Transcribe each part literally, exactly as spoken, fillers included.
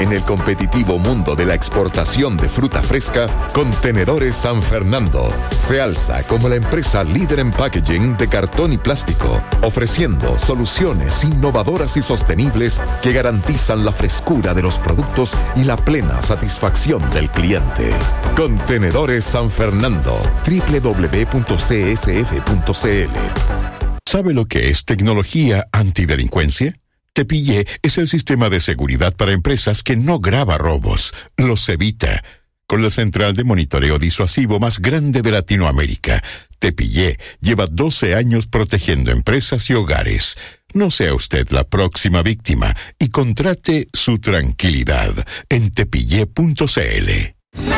En el competitivo mundo de la exportación de fruta fresca, Contenedores San Fernando se alza como la empresa líder en packaging de cartón y plástico, ofreciendo soluciones innovadoras y sostenibles que garantizan la frescura de los productos y la plena satisfacción del cliente. Contenedores San Fernando, doble u doble u doble u punto c s f punto c l. ¿Sabe lo que es tecnología antidelincuencia? Tepillé es el sistema de seguridad para empresas que no graba robos, los evita. Con la central de monitoreo disuasivo más grande de Latinoamérica, Tepillé lleva doce años protegiendo empresas y hogares. No sea usted la próxima víctima y contrate su tranquilidad en tepillé punto c l.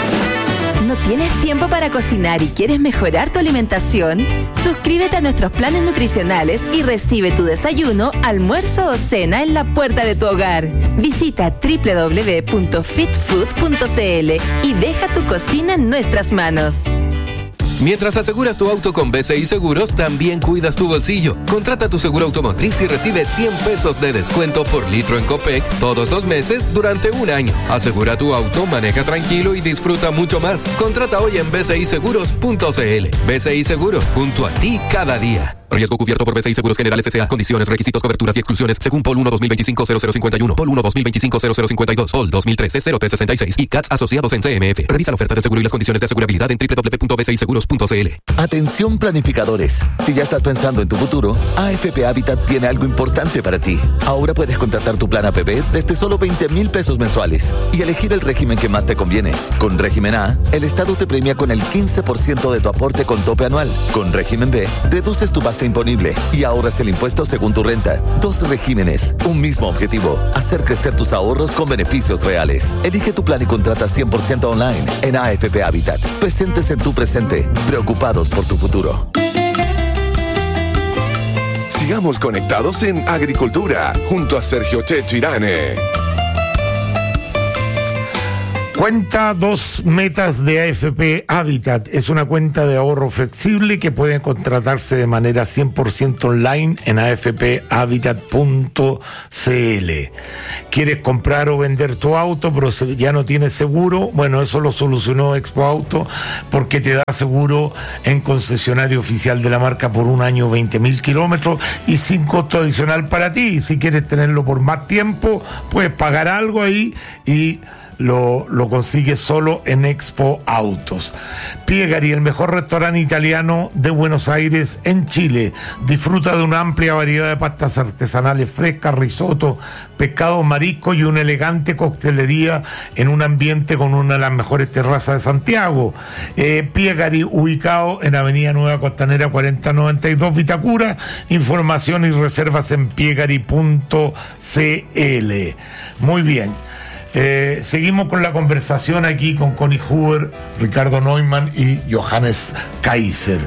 ¿No tienes tiempo para cocinar y quieres mejorar tu alimentación? Suscríbete a nuestros planes nutricionales y recibe tu desayuno, almuerzo o cena en la puerta de tu hogar. Visita doble u doble u doble u punto fit food punto c l y deja tu cocina en nuestras manos. Mientras aseguras tu auto con B C I Seguros, también cuidas tu bolsillo. Contrata tu seguro automotriz y recibe cien pesos de descuento por litro en Copec todos los meses durante un año. Asegura tu auto, maneja tranquilo y disfruta mucho más. Contrata hoy en b c i seguros punto c l. B C I Seguros, junto a ti cada día. Riesgo cubierto por B C I Seguros Generales S A. Condiciones, requisitos, coberturas y exclusiones según P O L uno dos mil veinticinco cero cero cincuenta y uno, P O L uno dos mil veinticinco cero cero cincuenta y dos, P O L dos mil trece cero tres sesenta y seis y C A T S asociados en C M F. Revisa la oferta de seguro y las condiciones de asegurabilidad en doble u doble u doble u punto b c i seguros punto c l. Atención planificadores. Si ya estás pensando en tu futuro, A F P Habitat tiene algo importante para ti. Ahora puedes contratar tu plan A P B desde solo veinte mil pesos mensuales y elegir el régimen que más te conviene. Con régimen A, el Estado te premia con el quince por ciento de tu aporte con tope anual. Con régimen B, reduces tu base imponible y ahorras el impuesto según tu renta. Dos regímenes, un mismo objetivo: hacer crecer tus ahorros con beneficios reales. Elige tu plan y contrata cien por ciento online en A F P Habitat. Presentes en tu presente, preocupados por tu futuro. Sigamos conectados en Agricultura, junto a Sergio Checho Irane. Cuenta dos metas de A F P Habitat. Es una cuenta de ahorro flexible que puede contratarse de manera cien por ciento online en a f p habitat punto c l. ¿Quieres comprar o vender tu auto, pero ya no tienes seguro? Bueno, eso lo solucionó Expo Auto, porque te da seguro en concesionario oficial de la marca por un año, veinte mil kilómetros y sin costo adicional para ti. Si quieres tenerlo por más tiempo, puedes pagar algo ahí y Lo, lo consigues solo en Expo Autos. Piegari, el mejor restaurante italiano de Buenos Aires en Chile. Disfruta de una amplia variedad de pastas artesanales frescas, risotto, pescado, marisco y una elegante coctelería en un ambiente con una de las mejores terrazas de Santiago. Eh, Piegari, ubicado en Avenida Nueva Costanera cuarenta noventa y dos, Vitacura. Información y reservas en piegari punto c l. Muy bien. Eh, seguimos con la conversación aquí con Connie Huber, Ricardo Neumann y Johannes Kaiser.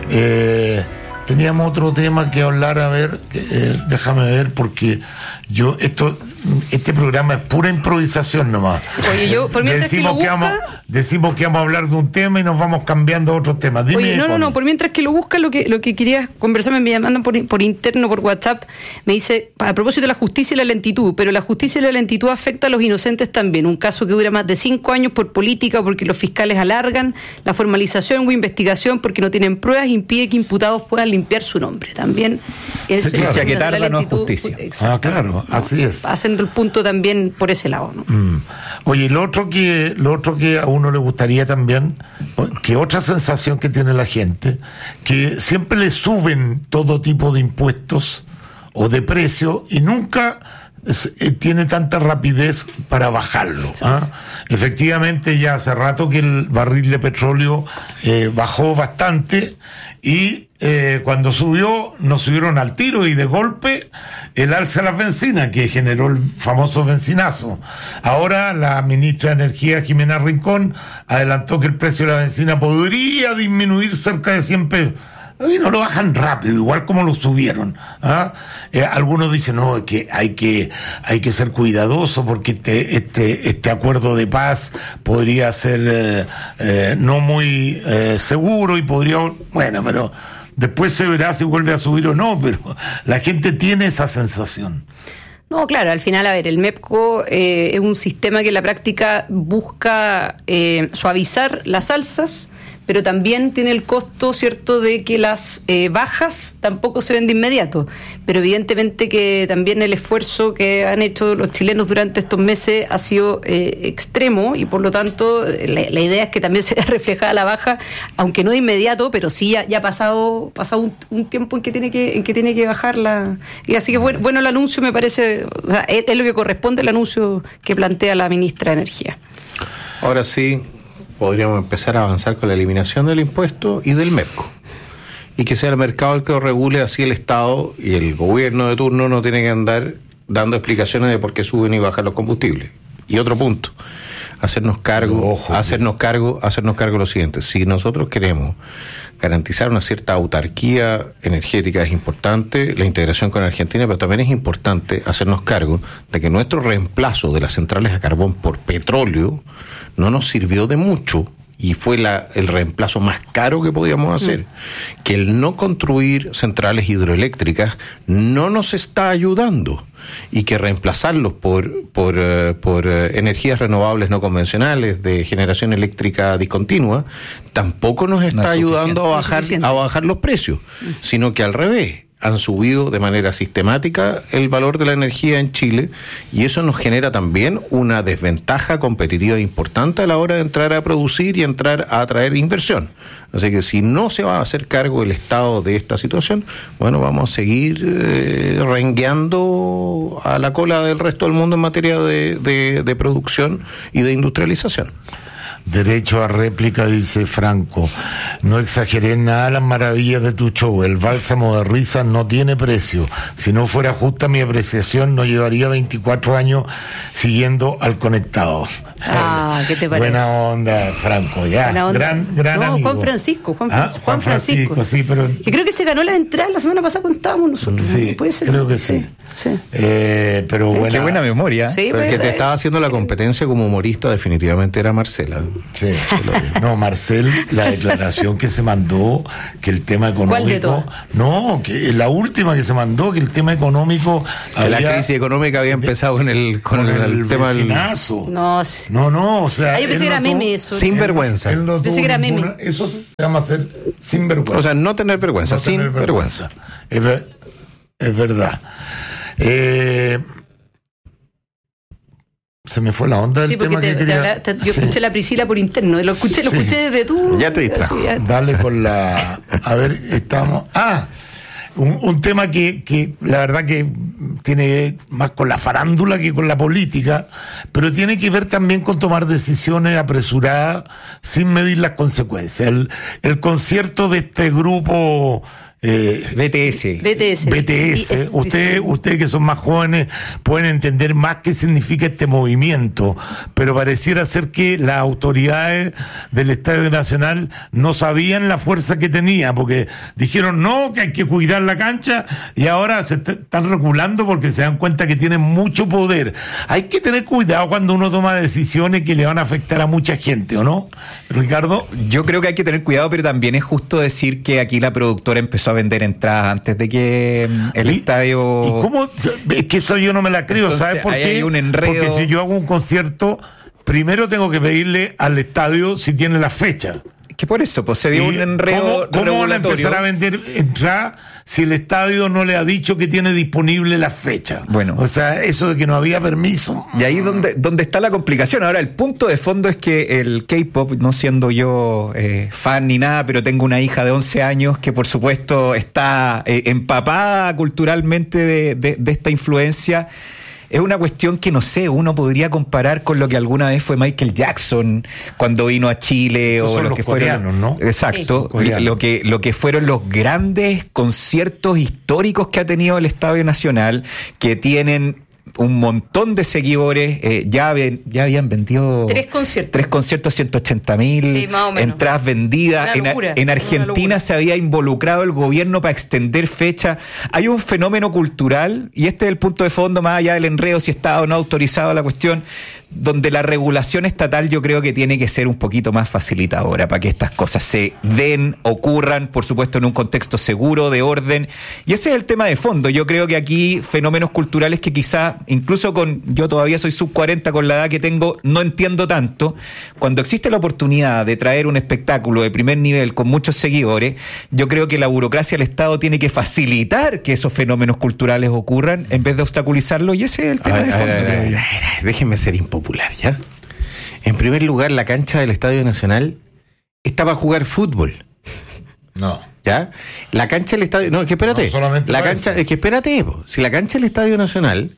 Eh, teníamos otro tema que hablar, a ver, eh, déjame ver, porque yo, esto, este programa es pura improvisación nomás. Oye, yo, por mientras decimos que lo busca... que vamos, decimos que vamos a hablar de un tema y nos vamos cambiando a otros temas. Dime, Oye, no, no, Connie. no, por mientras que lo busca, lo que lo que quería conversar, me mandan por, por interno, por WhatsApp, me dice, a propósito de la justicia y la lentitud, pero la justicia y la lentitud afecta a los inocentes también. Un caso que dura más de cinco años por política, porque los fiscales alargan la formalización o investigación porque no tienen pruebas, impide que imputados puedan limpiar su nombre. También es, Justicia es que tarda la no es lentitud, justicia. Ah, claro, así es. Haciendo el punto también por ese lado, ¿no? Mm. Oye, lo otro que lo otro que a uno le gustaría también, que otra sensación que tiene la gente, que siempre le suben todo tipo de impuestos o de precio y nunca es, eh, tiene tanta rapidez para bajarlo. ¿Ah? Efectivamente, ya hace rato que el barril de petróleo eh, bajó bastante y Eh, cuando subió, nos subieron al tiro y de golpe el alza de las bencinas, que generó el famoso bencinazo. Ahora la ministra de Energía, Jimena Rincón, adelantó que el precio de la bencina podría disminuir cerca de cien pesos. Y no lo bajan rápido, igual como lo subieron. ¿Ah? Eh, algunos dicen, no, que hay que hay que ser cuidadoso porque este este este acuerdo de paz podría ser eh, eh, no muy eh, seguro y podría, bueno, pero después se verá si vuelve a subir o no, pero la gente tiene esa sensación. No, claro, al final, a ver, el MEPCO eh, es un sistema que en la práctica busca eh, suavizar las alzas, pero también tiene el costo, ¿cierto?, de que las eh, bajas tampoco se ven de inmediato. Pero evidentemente que también el esfuerzo que han hecho los chilenos durante estos meses ha sido eh, extremo y por lo tanto la, la idea es que también se vea reflejada la baja, aunque no de inmediato, pero sí ya, ya ha pasado, pasado un, un tiempo en que tiene que en que tiene que bajar la... Y así que bueno, bueno el anuncio me parece, o sea, es, es lo que corresponde al anuncio que plantea la ministra de Energía. Ahora sí, podríamos empezar a avanzar con la eliminación del impuesto y del MEPCO. Y que sea el mercado el que lo regule, así el Estado y el gobierno de turno no tiene que andar dando explicaciones de por qué suben y bajan los combustibles. Y otro punto, hacernos cargo, Ojo, hacernos cargo, hacernos cargo de lo siguiente. Si nosotros queremos garantizar una cierta autarquía energética, es importante la integración con Argentina, pero también es importante hacernos cargo de que nuestro reemplazo de las centrales a carbón por petróleo no nos sirvió de mucho y fue la, el reemplazo más caro que podíamos hacer. Mm. Que el no construir centrales hidroeléctricas no nos está ayudando y que reemplazarlos por, por, uh, por uh, energías renovables no convencionales de generación eléctrica discontinua tampoco nos está no ayudando a bajar, a bajar los precios, mm. sino que al revés. Han subido de manera sistemática el valor de la energía en Chile y eso nos genera también una desventaja competitiva importante a la hora de entrar a producir y entrar a atraer inversión. Así que si no se va a hacer cargo el Estado de esta situación, bueno, vamos a seguir eh, rengueando a la cola del resto del mundo en materia de, de, de producción y de industrialización. Derecho a réplica, dice Franco. No exageré nada las maravillas de tu show. El bálsamo de risa no tiene precio. Si no fuera justa mi apreciación, no llevaría veinticuatro años siguiendo al conectado. Ah, ¿qué te parece? Buena onda, Franco, ya. Onda. Gran, gran no, amigo. Juan Francisco, Juan, Fran- ah, Juan, Juan Francisco. Francisco. Sí, pero... Yo creo que se ganó la entrada la semana pasada, contábamos nosotros. Sí, ¿Puede ser? creo que sí. sí. sí. Eh, pero sí, buena... Qué buena memoria. Sí, pero el que te estaba haciendo la competencia como humorista definitivamente era Marcela. Sí, no, Marcel, la declaración que se mandó, que el tema económico... ¿Cuál de todo? No, que la última que se mandó, que el tema económico... Que había, la crisis económica había empezado con el, con con el, el, el tema del... No, sí. no, no, o sea... Ah, yo pensé que era meme eso. Sin vergüenza. Él no pensé que era ninguna, meme. Eso se llama ser sin vergüenza. O sea, no tener vergüenza, No sin tener vergüenza. vergüenza. Es, ver, es verdad. Eh... Se me fue la onda del sí, tema te, que quería... te, te, yo escuché la Priscila por interno, lo escuché, lo escuché desde tú. Ya te distrajo. Sí, ya. Dale con la... A ver, estamos... Ah, un, un tema que, que la verdad que tiene más con la farándula que con la política, pero tiene que ver también con tomar decisiones apresuradas sin medir las consecuencias. El, el concierto de este grupo... Eh, B T S. B T S. B T S. Ustedes usted que son más jóvenes pueden entender más qué significa este movimiento, pero pareciera ser que las autoridades del Estadio Nacional no sabían la fuerza que tenía, porque dijeron no, que hay que cuidar la cancha y ahora se est- están reculando porque se dan cuenta que tienen mucho poder. Hay que tener cuidado cuando uno toma decisiones que le van a afectar a mucha gente, ¿o no, Ricardo? Yo creo que hay que tener cuidado, pero también es justo decir que aquí la productora empezó a vender entradas antes de que el ¿Y, estadio... ¿Y cómo? Es que eso yo no me la creo, Entonces, ¿sabes por ahí qué? hay un enredo. Porque si yo hago un concierto, primero tengo que pedirle al estadio si tiene la fecha. Que por eso, pues se dio ¿Y un enredo ¿Cómo, cómo van a regulatorio? empezar a vender entradas si el estadio no le ha dicho que tiene disponible la fecha? Bueno. O sea, eso de que no había permiso. Y ahí donde, donde está la complicación. Ahora, el punto de fondo es que el K-pop, no siendo yo eh, fan ni nada, pero tengo una hija de once años que por supuesto está eh, empapada culturalmente de, de, de esta influencia. Es una cuestión que, no sé, uno podría comparar con lo que alguna vez fue Michael Jackson cuando vino a Chile. Estos o son lo los que coreanos, fueron, ¿no? Exacto, Sí. lo que, lo que fueron los grandes conciertos históricos que ha tenido el Estadio Nacional, que tienen un montón de seguidores, eh, ya, ven, ya habían vendido Tres conciertos. tres conciertos, ciento ochenta mil Sí, más o menos. entradas vendidas. Una locura, en, en una Argentina locura. se había involucrado el gobierno para extender fecha. Hay un fenómeno cultural, y este es el punto de fondo, más allá del enredo, si está o no autorizado la cuestión, donde la regulación estatal yo creo que tiene que ser un poquito más facilitadora para que estas cosas se den, ocurran, por supuesto en un contexto seguro, de orden, y ese es el tema de fondo. Yo creo que aquí fenómenos culturales que quizás edad, incluso con, yo todavía soy sub cuarenta con la edad que tengo, no entiendo tanto. Cuando existe la oportunidad de traer un espectáculo de primer nivel con muchos seguidores, yo creo que la burocracia del Estado tiene que facilitar que esos fenómenos culturales ocurran en vez de obstaculizarlo, y ese es el tema de fondo. A ver, a ver, a ver, a ver, déjenme ser impopular, ¿ya? En primer lugar, la cancha del Estadio Nacional está para jugar fútbol. No. ¿Ya? La cancha del Estadio... No, es que espérate. No, solamente la para cancha, eso. es que espérate. Po. Si la cancha del Estadio Nacional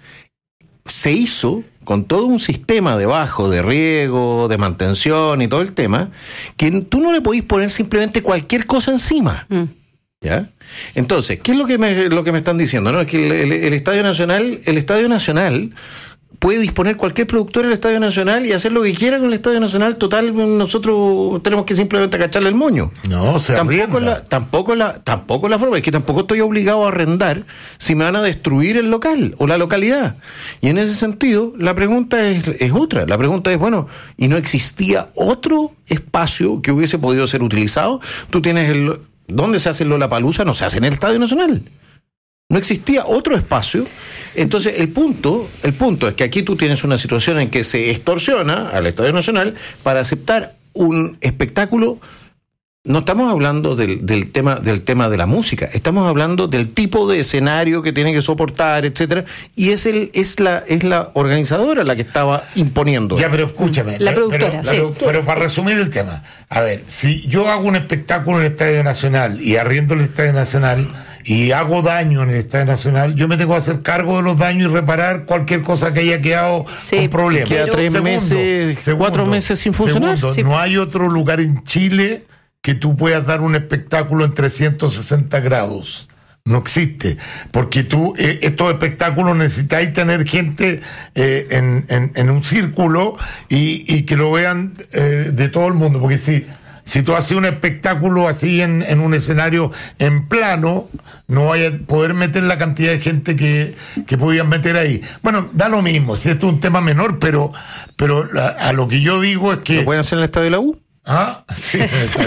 se hizo con todo un sistema debajo de riego, de mantención y todo el tema, que tú no le podís poner simplemente cualquier cosa encima. Mm. ¿Ya? Entonces, ¿qué es lo que me, lo que me están diciendo? No, es que el, el, el Estadio Nacional, el Estadio Nacional puede disponer cualquier productor del Estadio Nacional y hacer lo que quiera con el Estadio Nacional. Total, nosotros tenemos que simplemente acacharle el moño. No, se tampoco la, tampoco la, tampoco la forma, es que tampoco estoy obligado a arrendar si me van a destruir el local o la localidad. Y en ese sentido, la pregunta es, es otra. La pregunta es, bueno, ¿y no existía otro espacio que hubiese podido ser utilizado? Tú tienes el... ¿Dónde se hace el Lollapalooza? No se hace en el Estadio Nacional. No existía otro espacio. Entonces, el punto, el punto es que aquí tú tienes una situación en que se extorsiona al Estadio Nacional para aceptar un espectáculo. No estamos hablando del, del tema del tema de la música, estamos hablando del tipo de escenario que tiene que soportar, etcétera, y es el es la es la organizadora la que estaba imponiendo. Ya, pero escúchame, la pero, productora, pero, sí. pero, pero para resumir el tema, a ver, si yo hago un espectáculo en el Estadio Nacional y arriendo el Estadio Nacional y hago daño en el Estadio Nacional, yo me tengo que hacer cargo de los daños y reparar cualquier cosa que haya quedado sí, con problemas. Queda tres segundo, meses, segundo, cuatro meses sin funcionar. Segundo, sí. No hay otro lugar en Chile que tú puedas dar un espectáculo en trescientos sesenta grados. No existe, porque tú, eh, estos espectáculos necesitáis tener gente eh, en, en, en un círculo y, y que lo vean eh, de todo el mundo, porque si, si tú haces un espectáculo así en, en un escenario en plano, no vayas a poder meter la cantidad de gente que, que podían meter ahí. Bueno, da lo mismo, si esto es un tema menor, pero, pero a, a lo que yo digo es que... ¿Lo pueden hacer en el Estadio de la U? Ah, sí,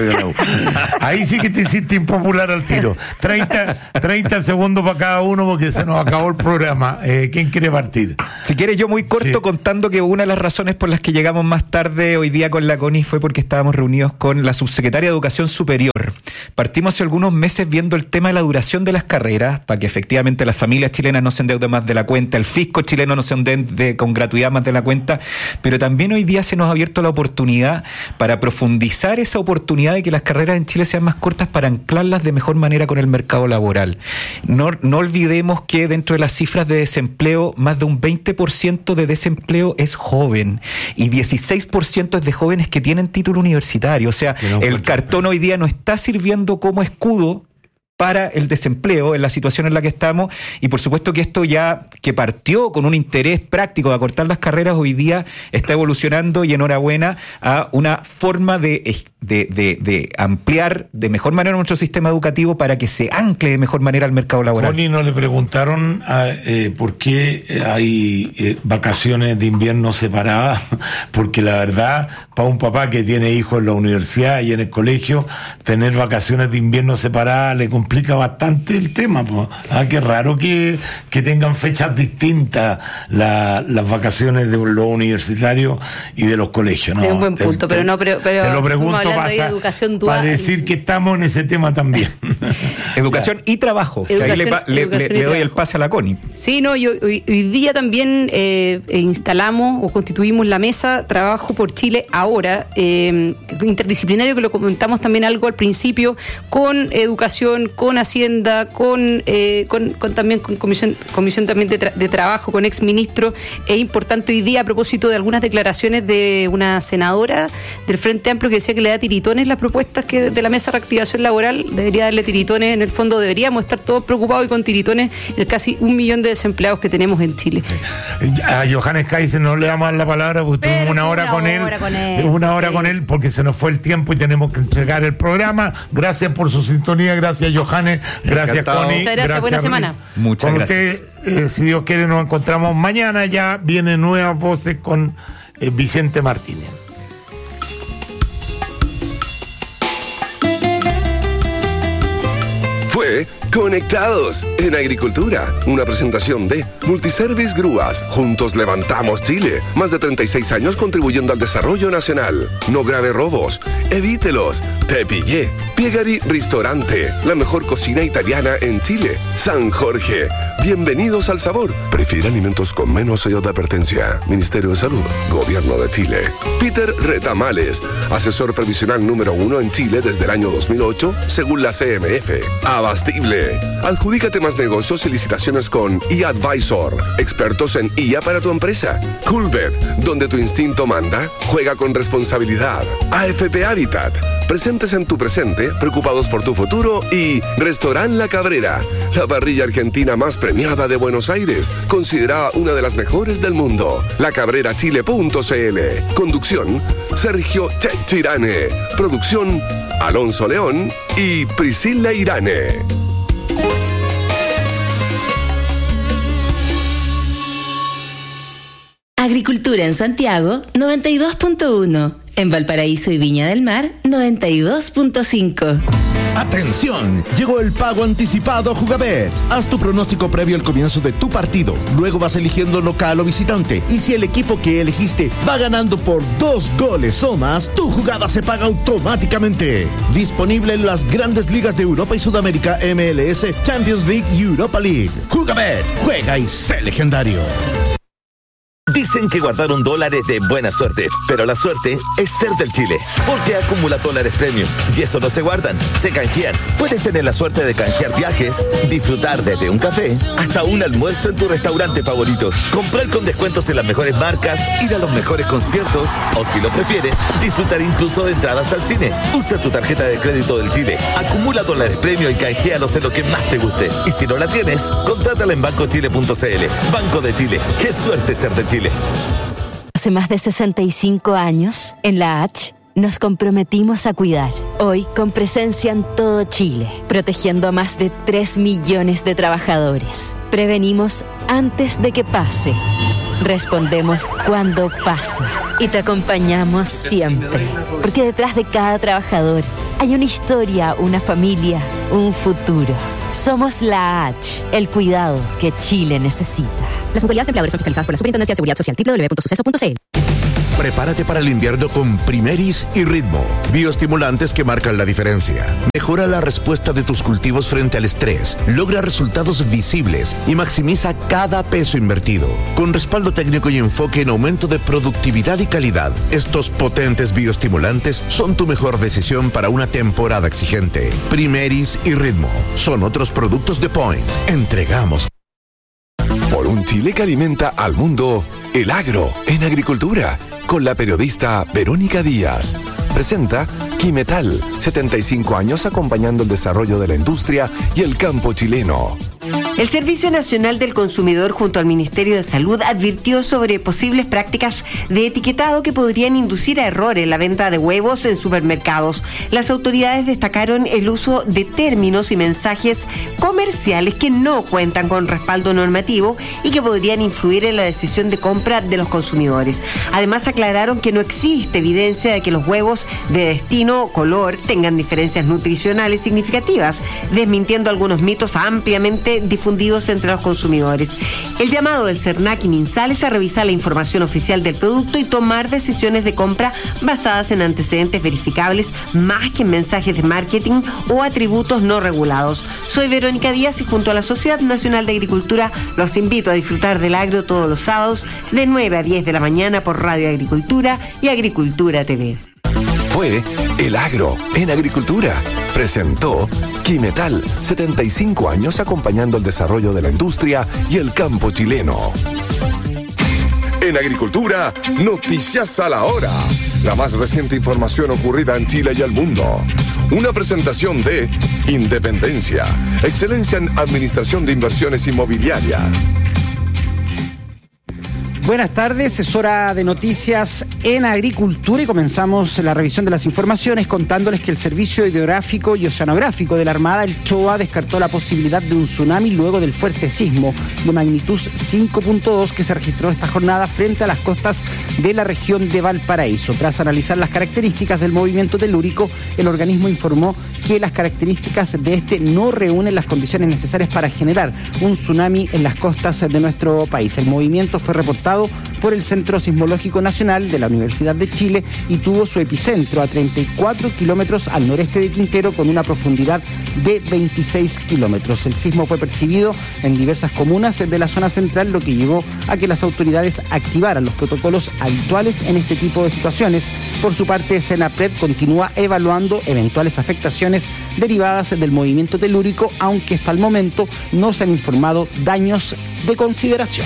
ahí sí que te hiciste impopular al tiro. treinta segundos para cada uno porque se nos acabó el programa. Eh, ¿Quién quiere partir? Si quieres, yo muy corto, sí. Contando que una de las razones por las que llegamos más tarde hoy día con la Connie fue porque estábamos reunidos con la subsecretaria de Educación Superior. Partimos hace algunos meses viendo el tema de la duración de las carreras, para que efectivamente las familias chilenas no se endeuden más de la cuenta, el fisco chileno no se endeude con gratuidad más de la cuenta, pero también hoy día se nos ha abierto la oportunidad para profundizar esa oportunidad de que las carreras en Chile sean más cortas para anclarlas de mejor manera con el mercado laboral. No, no olvidemos que dentro de las cifras de desempleo, más de un veinte por ciento de desempleo es joven y dieciséis por ciento es de jóvenes que tienen título universitario. O sea, no el cartón hoy día no está sirviendo como escudo para el desempleo en la situación en la que estamos, y por supuesto que esto ya que partió con un interés práctico de acortar las carreras, hoy día está evolucionando, y enhorabuena, a una forma de, de, de, de ampliar de mejor manera nuestro sistema educativo para que se ancle de mejor manera al mercado laboral. Connie, ¿no le preguntaron a, eh, por qué hay eh, vacaciones de invierno separadas? Porque la verdad, para un papá que tiene hijos en la universidad y en el colegio, tener vacaciones de invierno separadas le complica bastante el tema, pues. Ah, qué raro que, que tengan fechas distintas la, las vacaciones de los universitarios y de los colegios, ¿no? Es un buen punto, te, pero no, pero, pero te lo pregunto para, de educación dual, para decir que estamos en ese tema también. Educación y trabajo. Educación, o sea, ahí le, le, le, le doy el pase a la Connie. Sí, no, yo, hoy, hoy día también eh, instalamos o constituimos la mesa Trabajo por Chile Ahora, eh, interdisciplinario, que lo comentamos también algo al principio, con educación, con Hacienda, con, eh, con, con también con comisión, comisión también de, tra- de trabajo, con exministros. Es importante hoy día, a propósito de algunas declaraciones de una senadora del Frente Amplio que decía que le da tiritones las propuestas que de la mesa de reactivación laboral, debería darle tiritones. En el fondo deberíamos estar todos preocupados y con tiritones el casi un millón de desempleados que tenemos en Chile. Sí. A Johannes Kaiser no le damos la palabra porque tuvimos una hora, una con, él, hora con él, una hora sí. con él porque se nos fue el tiempo y tenemos que entregar el programa. Gracias por su sintonía, gracias Johannes, gracias Encantado. Connie. Muchas gracias, buena semana. Muchas con gracias. Usted, eh, si Dios quiere, nos encontramos mañana. Ya vienen nuevas voces con eh, Vicente Martínez. Fue Conectados en Agricultura, una presentación de Multiservice Grúas. Juntos levantamos Chile. Más de treinta y seis años contribuyendo al desarrollo nacional. No grave robos, evítelos. Te pillé. Piegari Ristorante, la mejor cocina italiana en Chile. San Jorge, bienvenidos al sabor. Prefiere alimentos con menos sello de advertencia. Ministerio de Salud, Gobierno de Chile. Peter Retamales, asesor previsional número uno en Chile desde el año dos mil ocho, según la C M F. Abastible. Adjudícate más negocios y licitaciones con eAdvisor, expertos en I A para tu empresa. Coolbet, donde tu instinto manda, juega con responsabilidad. A F P Habitat, presentes en tu presente, preocupados por tu futuro. Y Restaurant La Cabrera, la parrilla argentina más premiada de Buenos Aires, considerada una de las mejores del mundo. la cabrera chile punto c l. Conducción, Sergio Checho Irane. Producción, Alonso León y Priscila Irane. Agricultura en Santiago, noventa y dos punto uno. En Valparaíso y Viña del Mar, noventa y dos punto cinco. ¡Atención! Llegó el pago anticipado Jugabet. Haz tu pronóstico previo al comienzo de tu partido. Luego vas eligiendo local o visitante. Y si el equipo que elegiste va ganando por dos goles o más, tu jugada se paga automáticamente. Disponible en las grandes ligas de Europa y Sudamérica, M L S, Champions League y Europa League. Jugabet, juega y sé legendario. Dicen que guardar un dólar es de buena suerte, pero la suerte es ser del Chile, porque acumula dólares premium y eso no se guardan, se canjean. Puedes tener la suerte de canjear viajes, disfrutar desde un café hasta un almuerzo en tu restaurante favorito, comprar con descuentos en las mejores marcas, ir a los mejores conciertos o, si lo prefieres, disfrutar incluso de entradas al cine. Usa tu tarjeta de crédito del Chile, acumula dólares premium y canjealos en lo que más te guste. Y si no la tienes, contrátala en banco chile punto c l. Banco de Chile, qué suerte ser de Chile. Hace más de sesenta y cinco años, en la H, nos comprometimos a cuidar. Hoy, con presencia en todo Chile, protegiendo a más de tres millones de trabajadores. Prevenimos antes de que pase. Respondemos cuando pase. Y te acompañamos siempre. Porque detrás de cada trabajador hay una historia, una familia, un futuro. Somos la H, el cuidado que Chile necesita. Las mutualidades de empleadores son fiscalizadas por la Superintendencia de Seguridad Social. doble u doble u doble u punto suceso punto c l. Prepárate para el invierno con Primeris y Ritmo, bioestimulantes que marcan la diferencia. Mejora la respuesta de tus cultivos frente al estrés, logra resultados visibles y maximiza cada peso invertido. Con respaldo técnico y enfoque en aumento de productividad y calidad, estos potentes bioestimulantes son tu mejor decisión para una temporada exigente. Primeris y Ritmo son otros productos de Point. Entregamos. Por un Chile que alimenta al mundo, el agro en agricultura, con la periodista Verónica Díaz. Presenta Quimetal, setenta y cinco años acompañando el desarrollo de la industria y el campo chileno. El Servicio Nacional del Consumidor junto al Ministerio de Salud advirtió sobre posibles prácticas de etiquetado que podrían inducir a error en la venta de huevos en supermercados. Las autoridades destacaron el uso de términos y mensajes comerciales que no cuentan con respaldo normativo y que podrían influir en la decisión de compra de los consumidores. Además, aclararon que no existe evidencia de que los huevos de destino o color tengan diferencias nutricionales significativas, desmintiendo algunos mitos ampliamente difundidos entre los consumidores. El llamado del CERNAC y MinSal es a revisar la información oficial del producto y tomar decisiones de compra basadas en antecedentes verificables más que en mensajes de marketing o atributos no regulados. Soy Verónica Díaz y junto a la Sociedad Nacional de Agricultura los invito a disfrutar del agro todos los sábados de nueve a diez de la mañana por Radio Agricultura y Agricultura T V. Fue El Agro en Agricultura. Presentó Quimetal, setenta y cinco años acompañando el desarrollo de la industria y el campo chileno. En Agricultura, noticias a la hora. La más reciente información ocurrida en Chile y el mundo. Una presentación de Independencia, excelencia en administración de inversiones inmobiliarias. Buenas tardes, es hora de noticias en agricultura y comenzamos la revisión de las informaciones contándoles que el Servicio Hidrográfico y Oceanográfico de la Armada, el CHOA, descartó la posibilidad de un tsunami luego del fuerte sismo de magnitud cinco punto dos que se registró esta jornada frente a las costas de la región de Valparaíso. Tras analizar las características del movimiento telúrico, el organismo informó que las características de este no reúnen las condiciones necesarias para generar un tsunami en las costas de nuestro país. El movimiento fue reportado por el Centro Sismológico Nacional de la Universidad de Chile y tuvo su epicentro a treinta y cuatro kilómetros al noreste de Quintero con una profundidad de veintiséis kilómetros. El sismo fue percibido en diversas comunas de la zona central, lo que llevó a que las autoridades activaran los protocolos habituales en este tipo de situaciones. Por su parte, Senapred continúa evaluando eventuales afectaciones derivadas del movimiento telúrico, aunque hasta el momento no se han informado daños de consideración.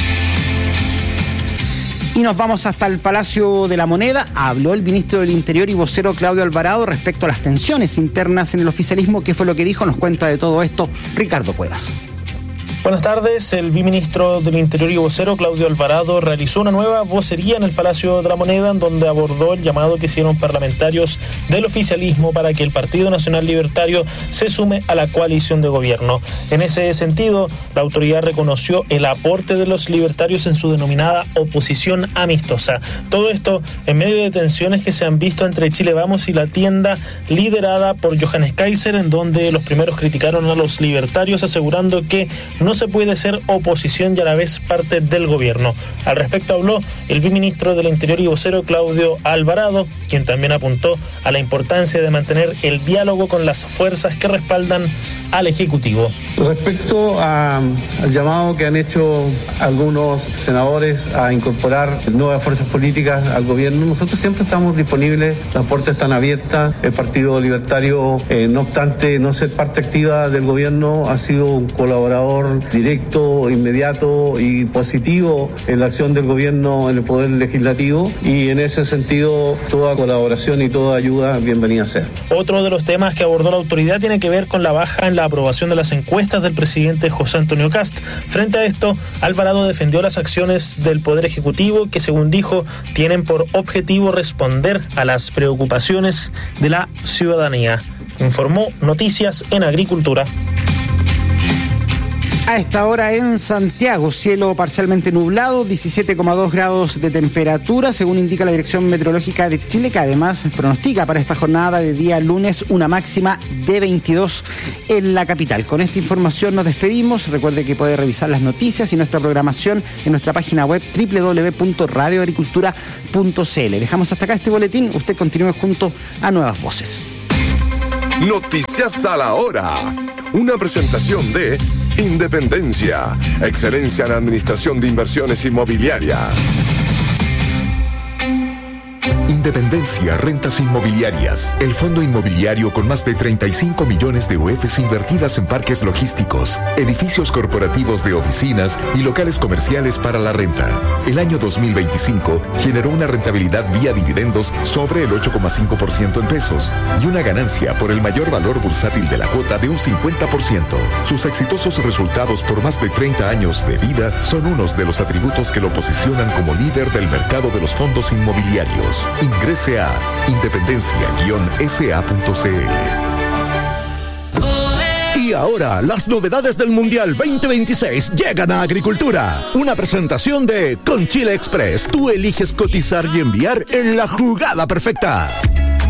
Y nos vamos hasta el Palacio de la Moneda. Habló el ministro del Interior y vocero Claudio Alvarado respecto a las tensiones internas en el oficialismo. ¿Qué fue lo que dijo? Nos cuenta de todo esto Ricardo Cuevas. Buenas tardes. El viceministro del Interior y vocero Claudio Alvarado realizó una nueva vocería en el Palacio de la Moneda, en donde abordó el llamado que hicieron parlamentarios del oficialismo para que el Partido Nacional Libertario se sume a la coalición de gobierno. En ese sentido, la autoridad reconoció el aporte de los libertarios en su denominada oposición amistosa. Todo esto en medio de tensiones que se han visto entre Chile Vamos y la tienda liderada por Johannes Kaiser, en donde los primeros criticaron a los libertarios asegurando que no se puede ser oposición y a la vez parte del gobierno. Al respecto habló el viceministro del Interior y vocero Claudio Alvarado, quien también apuntó a la importancia de mantener el diálogo con las fuerzas que respaldan al Ejecutivo. Respecto a, al llamado que han hecho algunos senadores a incorporar nuevas fuerzas políticas al gobierno, nosotros siempre estamos disponibles, las puertas están abiertas. El Partido Libertario, eh, no obstante no ser parte activa del gobierno, ha sido un colaborador directo, inmediato y positivo en la acción del gobierno en el Poder Legislativo, y en ese sentido toda colaboración y toda ayuda bienvenida sea. Otro de los temas que abordó la autoridad tiene que ver con la baja en la aprobación de las encuestas del presidente José Antonio Kast. Frente a esto, Alvarado defendió las acciones del Poder Ejecutivo que, según dijo, tienen por objetivo responder a las preocupaciones de la ciudadanía. Informó Noticias en Agricultura. A esta hora en Santiago, cielo parcialmente nublado, diecisiete coma dos grados de temperatura, según indica la Dirección Meteorológica de Chile, que además pronostica para esta jornada de día lunes una máxima de veintidós en la capital. Con esta información nos despedimos. Recuerde que puede revisar las noticias y nuestra programación en nuestra página web doble u doble u doble u punto radio agricultura punto c l. Dejamos hasta acá este boletín. Usted continúe junto a Nuevas Voces. Noticias a la hora. Una presentación de Independencia, excelencia en administración de inversiones inmobiliarias. Independencia Rentas Inmobiliarias, el fondo inmobiliario con más de treinta y cinco millones de U Fs invertidas en parques logísticos, edificios corporativos de oficinas y locales comerciales para la renta. El año dos mil veinticinco generó una rentabilidad vía dividendos sobre el ocho coma cinco por ciento en pesos y una ganancia por el mayor valor bursátil de la cuota de un cincuenta por ciento. Sus exitosos resultados por más de treinta años de vida son unos de los atributos que lo posicionan como líder del mercado de los fondos inmobiliarios. Ingrese a independencia guion s a punto c l. Y ahora, las novedades del Mundial veinte veintiséis llegan a Agricultura. Una presentación de Con Chile Express. Tú eliges cotizar y enviar en la jugada perfecta.